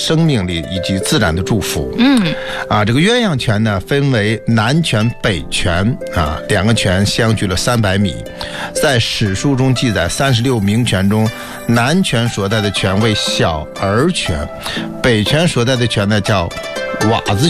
生命力以及自然的祝福。这个鸳鸯泉呢分为南泉北泉两个泉相距了300米。在史书中记载36名泉中，南泉所在的泉为小儿泉，北泉所在的泉呢叫瓦子